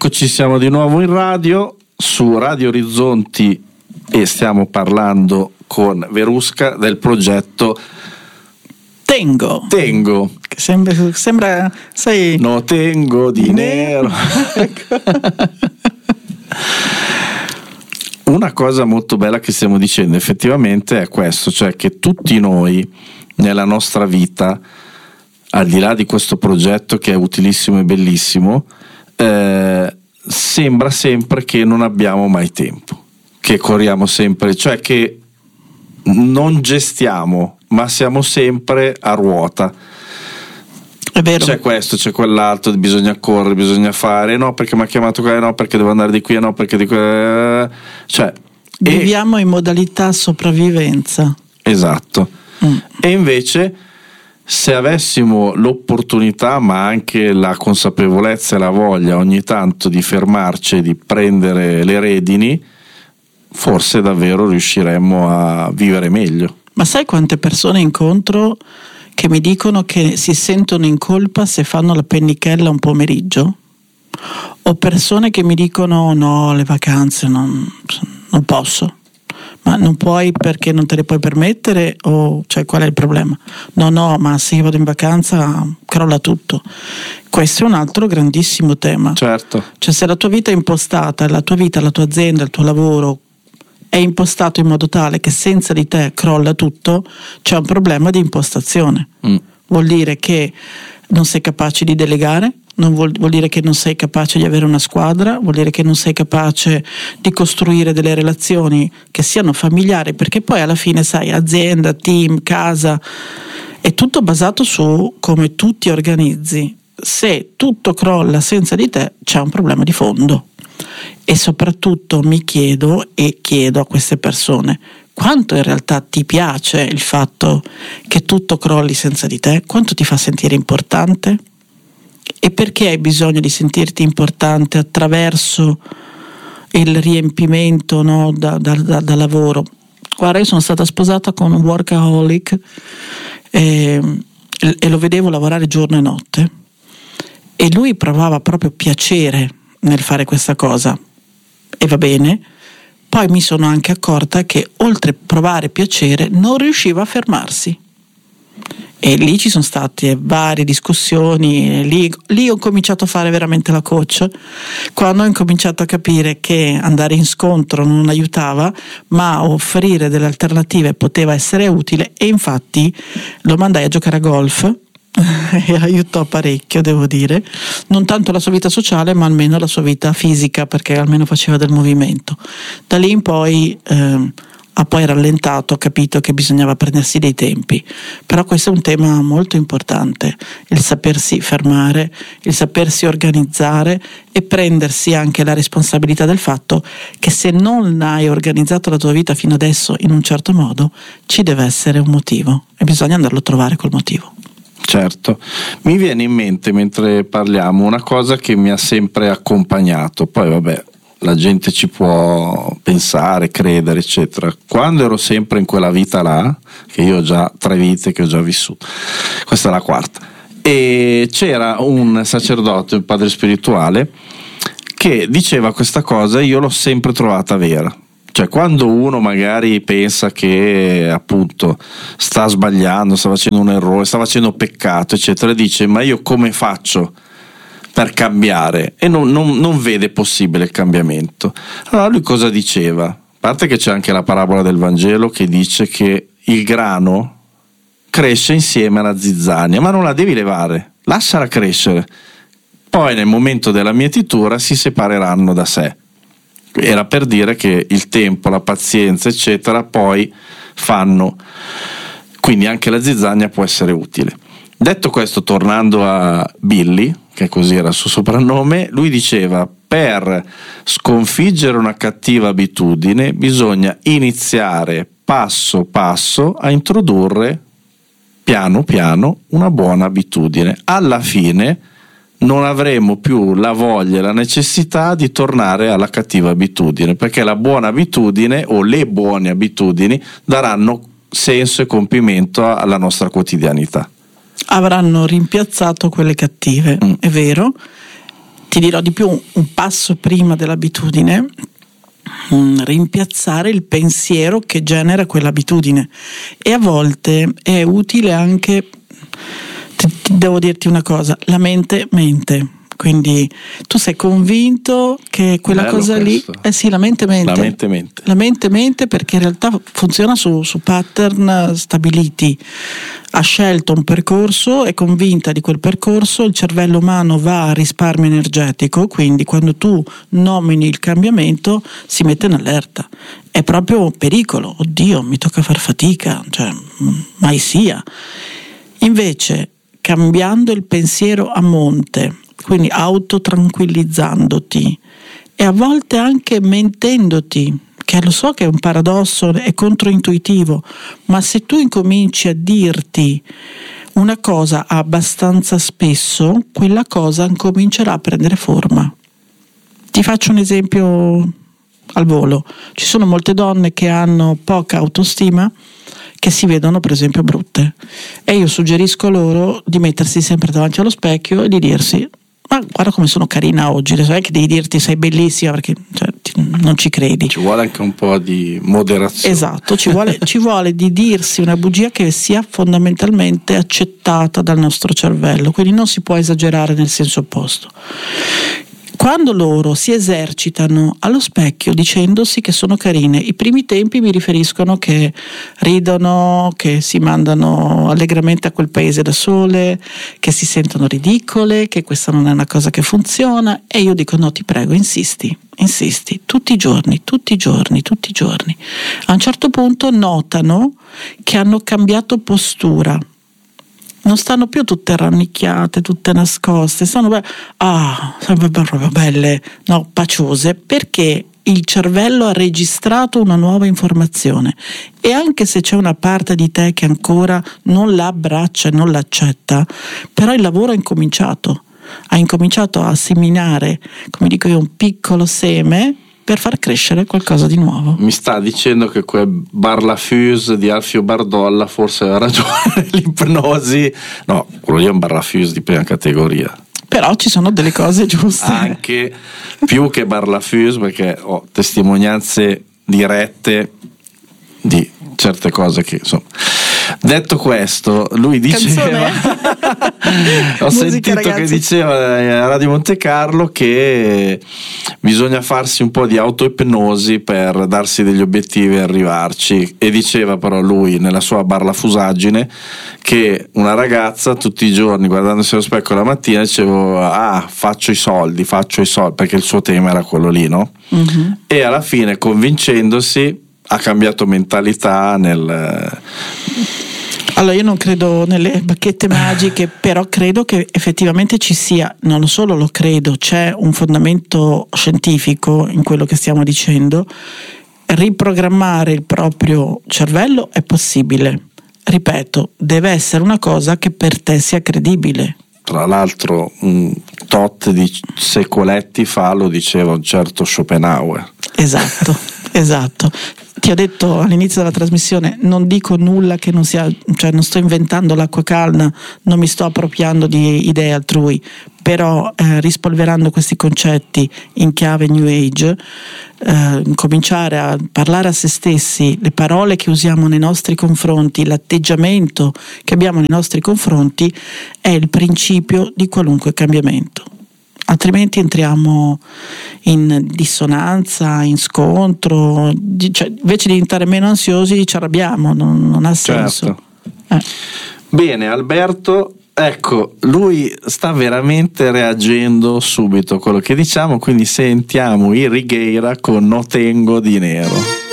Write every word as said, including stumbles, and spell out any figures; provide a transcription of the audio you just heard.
Eccoci, siamo di nuovo in radio, su Radio Orizzonti, e stiamo parlando con Verusca del progetto Tengo. Tengo. Che sembra, sembra sai... No tengo di nero. Una cosa molto bella che stiamo dicendo effettivamente è questo, cioè che tutti noi nella nostra vita, al di là di questo progetto che è utilissimo e bellissimo, eh, sembra sempre che non abbiamo mai tempo, che corriamo sempre, cioè che non gestiamo, ma siamo sempre a ruota. È vero. C'è questo, c'è quell'altro, bisogna correre, bisogna fare, no perché mi ha chiamato qua, no perché devo andare di qui, no perché di qui, cioè viviamo e... in modalità sopravvivenza. Esatto. Mm. E invece se avessimo l'opportunità, ma anche la consapevolezza e la voglia ogni tanto di fermarci e di prendere le redini, forse davvero riusciremmo a vivere meglio. Ma sai quante persone incontro che mi dicono che si sentono in colpa se fanno la pennichella un pomeriggio? O persone che mi dicono no, le vacanze non, non posso. Ma non puoi perché non te le puoi permettere, o cioè qual è il problema? No, no, ma se io vado in vacanza crolla tutto. Questo è un altro grandissimo tema. Certo. Cioè se la tua vita è impostata, la tua vita, la tua azienda, il tuo lavoro è impostato in modo tale che senza di te crolla tutto, c'è un problema di impostazione. Mm. Vuol dire che non sei capace di delegare, non vuol, vuol dire che non sei capace di avere una squadra, vuol dire che non sei capace di costruire delle relazioni che siano familiari, perché poi alla fine sai, azienda, team, casa, è tutto basato su come tu ti organizzi. Se tutto crolla senza di te c'è un problema di fondo. E soprattutto mi chiedo e chiedo a queste persone: quanto in realtà ti piace il fatto che tutto crolli senza di te? Quanto ti fa sentire importante? E perché hai bisogno di sentirti importante attraverso il riempimento, no, da, da, da, da lavoro? Guarda, io sono stata sposata con un workaholic e, e lo vedevo lavorare giorno e notte, e lui provava proprio piacere nel fare questa cosa, e va bene. Poi mi sono anche accorta che oltre a provare piacere non riusciva a fermarsi, e lì ci sono state varie discussioni. Lì, lì ho cominciato a fare veramente la coach, quando ho incominciato a capire che andare in scontro non aiutava, ma offrire delle alternative poteva essere utile, e infatti lo mandai a giocare a golf e aiutò parecchio, devo dire, non tanto la sua vita sociale ma almeno la sua vita fisica, perché almeno faceva del movimento. Da lì in poi eh, ha poi rallentato, ha capito che bisognava prendersi dei tempi. Però questo è un tema molto importante, il sapersi fermare, il sapersi organizzare e prendersi anche la responsabilità del fatto che se non hai organizzato la tua vita fino adesso in un certo modo, ci deve essere un motivo e bisogna andarlo a trovare col motivo. Certo, mi viene in mente mentre parliamo una cosa che mi ha sempre accompagnato, poi vabbè, la gente ci può pensare, credere, eccetera. Quando ero sempre in quella vita là, che io ho già tre vite che ho già vissuto, questa è la quarta, e c'era un sacerdote, un padre spirituale, che diceva questa cosa, e io l'ho sempre trovata vera. Cioè, quando uno magari pensa che appunto sta sbagliando, sta facendo un errore, sta facendo peccato, eccetera, dice: ma io come faccio per cambiare? E non, non, non vede possibile il cambiamento. Allora lui cosa diceva? A parte che c'è anche la parabola del Vangelo che dice che il grano cresce insieme alla zizzania, ma non la devi levare, lasciala crescere, poi nel momento della mietitura si separeranno da sé. Era per dire che il tempo, la pazienza, eccetera, poi fanno, quindi anche la zizzania può essere utile. Detto questo, tornando a Billy, che così era il suo soprannome, lui diceva: per sconfiggere una cattiva abitudine bisogna iniziare passo passo a introdurre piano piano una buona abitudine. Alla fine non avremo più la voglia e la necessità di tornare alla cattiva abitudine, perché la buona abitudine o le buone abitudini daranno senso e compimento alla nostra quotidianità. Avranno rimpiazzato quelle cattive, mm. è vero. ti dirò di più, un passo prima dell'abitudine, rimpiazzare il pensiero che genera quell'abitudine, e a volte è utile anche, ti, ti devo dirti una cosa, la mente mente. Quindi tu sei convinto che quella Bello cosa questo. lì, eh sì, la mente mente. La mente mente. La mente mente perché in realtà funziona su, su pattern stabiliti. Ha scelto un percorso, è convinta di quel percorso, il cervello umano va a risparmio energetico, quindi quando tu nomini il cambiamento si mette in allerta. È proprio un pericolo, oddio, mi tocca far fatica, cioè mai sia. Invece, cambiando il pensiero a monte, quindi autotranquillizzandoti e a volte anche mentendoti, che lo so che è un paradosso, è controintuitivo, ma se tu incominci a dirti una cosa abbastanza spesso, quella cosa incomincerà a prendere forma. Ti faccio un esempio al volo. Ci sono molte donne che hanno poca autostima, che si vedono per esempio brutte, e io suggerisco loro di mettersi sempre davanti allo specchio e di dirsi: ma guarda come sono carina oggi, adesso è che devi dirti sei bellissima, perché cioè, ti, non ci credi. Ci vuole anche un po' di moderazione. Esatto, ci vuole, ci vuole di dirsi una bugia che sia fondamentalmente accettata dal nostro cervello, quindi non si può esagerare nel senso opposto. Quando loro si esercitano allo specchio dicendosi che sono carine, i primi tempi mi riferiscono che ridono, che si mandano allegramente a quel paese da sole, che si sentono ridicole, che questa non è una cosa che funziona, e io dico: no, ti prego, insisti, insisti, tutti i giorni, tutti i giorni, tutti i giorni. A un certo punto notano che hanno cambiato postura. Non stanno più tutte rannicchiate, tutte nascoste, stanno be- ah, sempre proprio belle, no, paciose, perché il cervello ha registrato una nuova informazione, e anche se c'è una parte di te che ancora non la abbraccia e non l'accetta, però il lavoro è incominciato, ha incominciato a seminare, come dico io, un piccolo seme per far crescere qualcosa di nuovo. Mi sta dicendo che quel Barlafuse di Alfio Bardolla forse aveva ragione, l'ipnosi, no, quello lì è un Barlafuse di prima categoria. Però ci sono delle cose giuste. Anche più che Barlafuse, perché ho testimonianze dirette di certe cose che insomma. Detto questo, lui diceva ho sentito ragazzi. che diceva a Radio Monte Carlo che bisogna farsi un po' di autoipnosi per darsi degli obiettivi e arrivarci, e diceva però lui nella sua barlafusaggine che una ragazza tutti i giorni guardandosi allo specchio la mattina dicevo: ah, faccio i soldi, faccio i soldi, perché il suo tema era quello lì, no? Mm-hmm. E alla fine, convincendosi, ha cambiato mentalità nel... Allora, io non credo nelle bacchette magiche, però credo che effettivamente ci sia, non solo lo credo, c'è un fondamento scientifico in quello che stiamo dicendo. Riprogrammare il proprio cervello è possibile, ripeto, deve essere una cosa che per te sia credibile. Tra l'altro un tot di secoletti fa lo diceva un certo Schopenhauer. Esatto, esatto. Ti ho detto all'inizio della trasmissione, non dico nulla che non sia, cioè non sto inventando l'acqua calda, non mi sto appropriando di idee altrui, però eh, rispolverando questi concetti in chiave New Age, eh, cominciare a parlare a se stessi, le parole che usiamo nei nostri confronti, l'atteggiamento che abbiamo nei nostri confronti è il principio di qualunque cambiamento. Altrimenti entriamo in dissonanza, in scontro, cioè, invece di diventare meno ansiosi ci arrabbiamo, non, non ha senso. Certo. Eh. Bene, Alberto, ecco, lui sta veramente reagendo subito a quello che diciamo, quindi sentiamo i Righeira con No Tengo Dinero.